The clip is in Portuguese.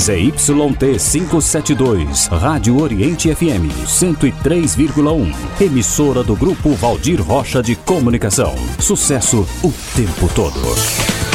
ZYT 572, Rádio Oriente FM 103,1. Emissora do Grupo Valdir Rocha de Comunicação. Sucesso o tempo todo.